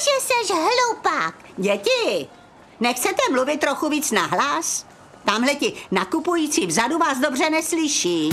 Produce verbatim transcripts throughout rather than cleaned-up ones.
že seš hlupák. Děti, nechcete mluvit trochu víc nahlas? Tamhle ti nakupující vzadu vás dobře neslyší.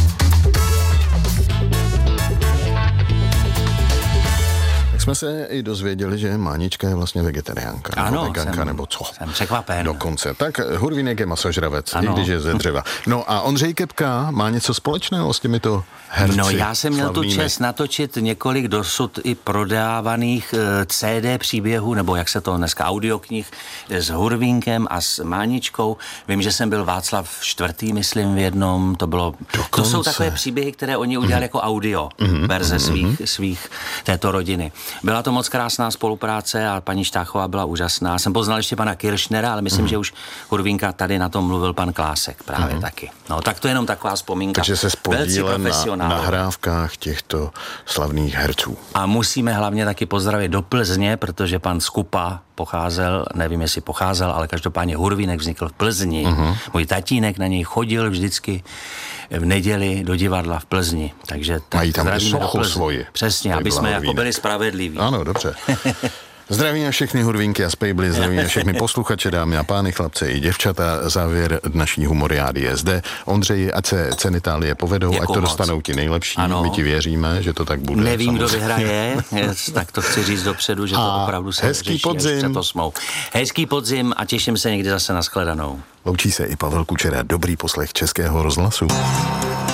Jsme se i dozvěděli, že Mánička je vlastně vegetariánka. Ano, nebo veganka, jsem, nebo co. Jsem překvapen. Dokonce. Tak Hurvínek je masožravec, ano. i když je ze dřeva. No a Ondřej Kepka má něco společného s těmito herci. No já jsem měl slavnými. tu čest natočit několik dosud i prodávaných C D příběhů, nebo jak se to dneska, audioknih s Hurvínkem a s Máničkou. Vím, že jsem byl Václav čtvrtý, myslím, v jednom. To bylo. Dokonce. To jsou takové příběhy, které oni udělali mm. jako audio mm-hmm. verze svých, svých této rodiny. Byla to moc krásná spolupráce a paní Štáchová byla úžasná. Jsem poznal ještě pana Kiršnera, ale myslím, mm. že už Hurvínka tady na tom mluvil pan Klásek právě mm. taky. No tak to je jenom taková vzpomínka. Takže se spodíle na nahrávkách těchto slavných herců. A musíme hlavně taky pozdravit do Plzně, protože pan Skupa pocházel, nevím, jestli pocházel, ale každopádně Hurvínek vznikl v Plzni. Uh-huh. Můj tatínek na něj chodil vždycky v neděli do divadla v Plzni. Takže tak mají tam sochu svoji. Přesně, aby jsme jako byli spravedliví. Ano, dobře. Zdravíme všechny Hurvínky a Spejbly, zdravíme všechny posluchače, dámy a pány, chlapce i děvčata. Závěr naší humoriády je zde. Ondřeji, ať se ceny Itálie povedou, jako ať to moc. Dostanou ti nejlepší. Ano. My ti věříme, že to tak bude. Nevím, samozřejmě. Kdo vyhraje, tak to chci říct dopředu, že to a opravdu se hezký řeší, podzim. To smou. Hezký podzim a těším se někdy zase na shledanou. Loučí se i Pavel Kučera, dobrý poslech Českého rozhlasu.